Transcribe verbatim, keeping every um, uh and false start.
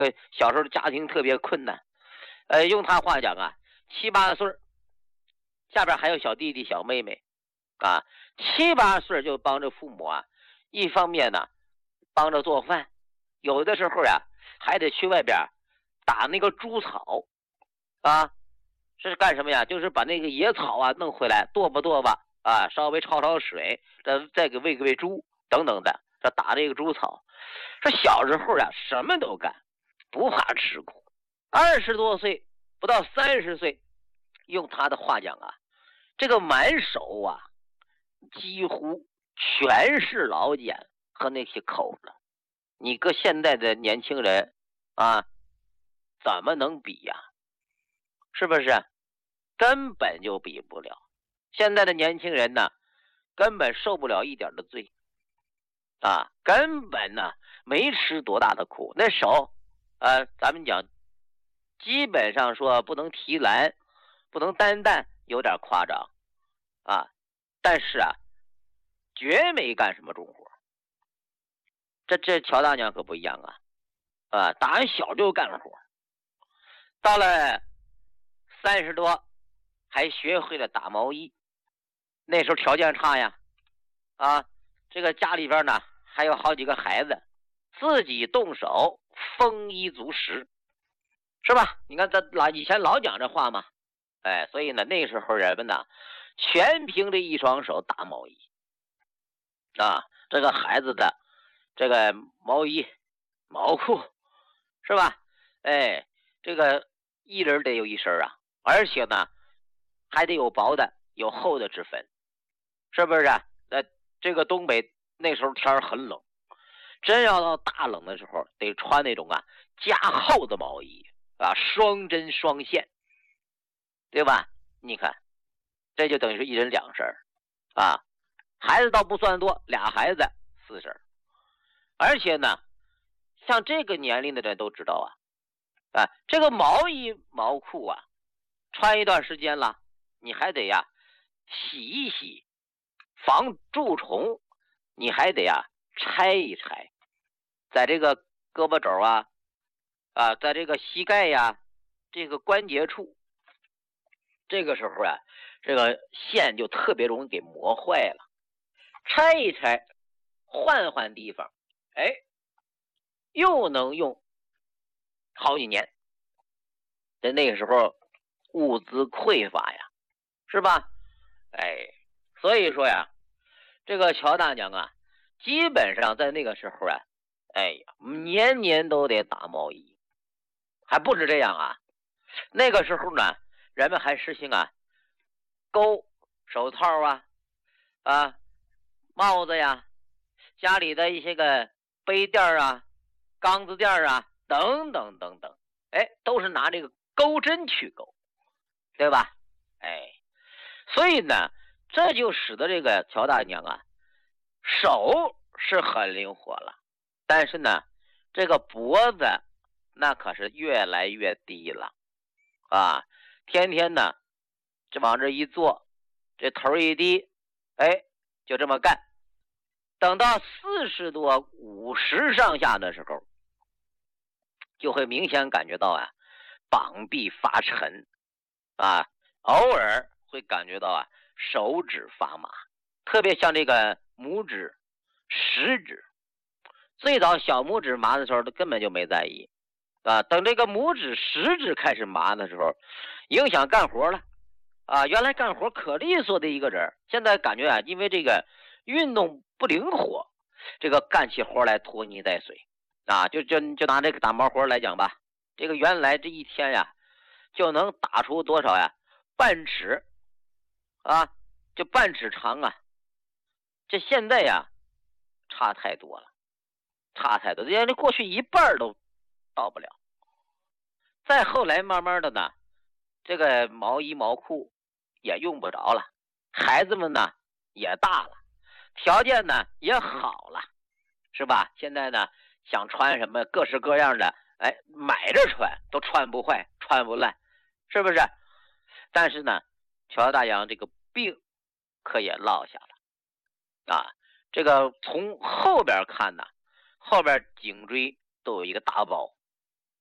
呃，小时候家庭特别困难，呃，用他话讲啊，七八岁下边还有小弟弟小妹妹啊，七八岁就帮着父母啊，一方面呢帮着做饭，有的时候呀还得去外边打那个猪草啊，是干什么呀？就是把那个野草啊弄回来，剁吧剁吧啊，稍微焯焯水，再再给喂喂猪等等的，这打这个猪草。这小时候呀什么都干，不怕吃苦。二十多岁不到三十岁，用他的话讲啊，这个满手啊几乎全是老茧和那些口子。你搁现在的年轻人啊，怎么能比呀？是不是？根本就比不了。现在的年轻人呢，根本受不了一点的罪啊，根本呢没吃多大的苦。那手，呃，咱们讲，基本上说不能提篮，不能担担，有点夸张啊。但是啊，绝没干什么重活。这这乔大娘可不一样啊，啊，打完小就干活，到了三十多还学会了打毛衣。那时候条件差呀，啊，这个家里边呢还有好几个孩子，自己动手丰衣足食，是吧？你看咱老以前老讲这话嘛，哎，所以呢那时候人们呢全凭着一双手打毛衣啊，这个孩子的这个毛衣毛裤是吧？哎，这个一人得有一身啊，而且呢还得有薄的有厚的之分，是不是啊？那这个东北那时候天很冷，真要到大冷的时候得穿那种啊加厚的毛衣啊，双针双线，对吧？你看这就等于是一人两身啊，孩子倒不算多，俩孩子四身。而且呢像这个年龄的人都知道啊，啊，这个毛衣毛裤啊穿一段时间了，你还得呀洗一洗，防蛀虫，你还得呀拆一拆，在这个胳膊肘啊啊，在这个膝盖呀这个关节处，这个时候啊这个线就特别容易给磨坏了，拆一拆换换地方，哎，又能用好几年。在那个时候物资匮乏呀，是吧？哎，所以说呀，这个乔大娘啊，基本上在那个时候啊，哎呀，年年都得打毛衣，还不止这样啊。那个时候呢，人们还实行啊，钩手套啊，啊，帽子呀，家里的一些个杯垫啊、缸子垫啊，等等等等，哎，都是拿这个钩针去钩，对吧？哎，所以呢，这就使得这个乔大娘啊，手是很灵活了，但是呢，这个脖子那可是越来越低了啊！天天呢，这往这一坐，这头一低，哎，就这么干。等到四十多、五十上下的时候，就会明显感觉到啊，膀臂发沉啊，偶尔会感觉到啊，手指发麻，特别像这个拇指、食指。最早小拇指麻的时候，根本就没在意啊。等这个拇指、食指开始麻的时候，影响干活了啊。原来干活可利索的一个人，现在感觉啊，因为这个运动不灵活，这个干起活来拖泥带水啊。就就就拿这个打毛活来讲吧，这个原来这一天呀，就能打出多少呀？半尺啊，就半尺长啊。这现在呀，差太多了，差太多，连这过去一半都到不了。再后来慢慢的呢，这个毛衣毛裤也用不着了，孩子们呢也大了，条件呢也好了，是吧？现在呢想穿什么各式各样的，哎，买着穿都穿不坏，穿不烂，是不是？但是呢，乔大娘这个病可也落下了啊。这个从后边看呢，后边颈椎都有一个大包